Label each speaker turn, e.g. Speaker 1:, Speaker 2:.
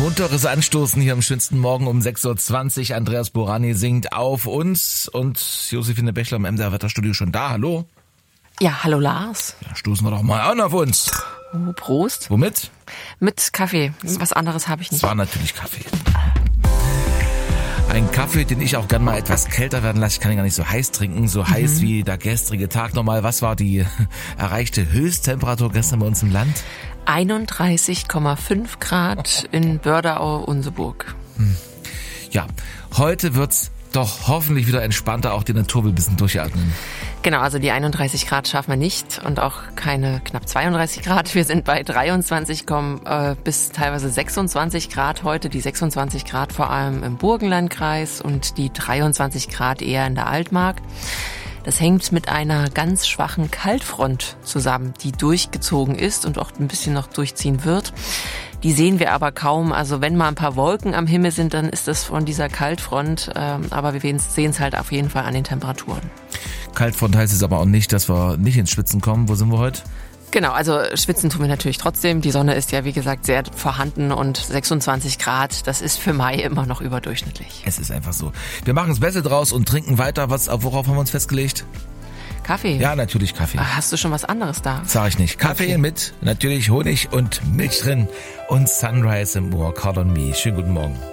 Speaker 1: Munteres Anstoßen hier am schönsten Morgen um 6.20 Uhr. Andreas Borani singt auf uns und Josephine Bechler im MDR Wetterstudio schon da. Hallo?
Speaker 2: Ja, hallo Lars.
Speaker 1: Ja, stoßen wir doch mal an auf uns.
Speaker 2: Oh, Prost.
Speaker 1: Womit?
Speaker 2: Mit Kaffee. Was anderes habe ich nicht.
Speaker 1: Es war natürlich Kaffee. Ein Kaffee, den ich auch gern mal etwas kälter werden lasse. Ich kann ihn gar nicht so heiß trinken, so heiß wie der gestrige Tag nochmal. Was war die erreichte Höchsttemperatur gestern bei uns im Land?
Speaker 2: 31,5 Grad in Börderau-Unseburg.
Speaker 1: Ja, heute wird's doch hoffentlich wieder entspannter, auch die Natur will ein bisschen durchatmen.
Speaker 2: Genau, also die 31 Grad schaffen wir nicht und auch keine knapp 32 Grad. Wir sind bei 23, bis teilweise 26 Grad heute. Die 26 Grad vor allem im Burgenlandkreis und die 23 Grad eher in der Altmark. Das hängt mit einer ganz schwachen Kaltfront zusammen, die durchgezogen ist und auch ein bisschen noch durchziehen wird. Die sehen wir aber kaum. Also wenn mal ein paar Wolken am Himmel sind, dann ist das von dieser Kaltfront. Aber wir sehen es halt auf jeden Fall an den Temperaturen.
Speaker 1: Kaltfront heißt es aber auch nicht, dass wir nicht ins Schwitzen kommen. Wo sind wir heute?
Speaker 2: Genau, also schwitzen tun wir natürlich trotzdem. Die Sonne ist ja, wie gesagt, sehr vorhanden und 26 Grad, das ist für Mai immer noch überdurchschnittlich.
Speaker 1: Es ist einfach so. Wir machen das Beste draus und trinken weiter. Worauf haben wir uns festgelegt?
Speaker 2: Kaffee?
Speaker 1: Ja, natürlich Kaffee.
Speaker 2: Hast du schon was anderes da?
Speaker 1: Sag ich nicht. Kaffee okay. Mit natürlich Honig und Milch drin und Sunrise im Ohr. Call on me. Schönen guten Morgen.